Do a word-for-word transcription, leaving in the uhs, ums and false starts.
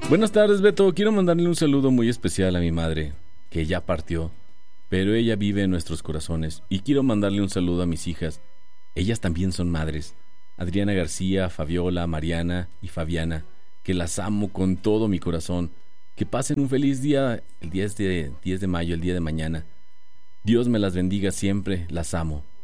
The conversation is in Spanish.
Buenas tardes, Beto. Quiero mandarle un saludo muy especial a mi madre, que ya partió, pero ella vive en nuestros corazones. Y quiero mandarle un saludo a mis hijas. Ellas también son madres. Adriana García, Fabiola, Mariana y Fabiana, que las amo con todo mi corazón. Que pasen un feliz día el diez de, diez de mayo, el día de mañana. Dios me las bendiga siempre, las amo.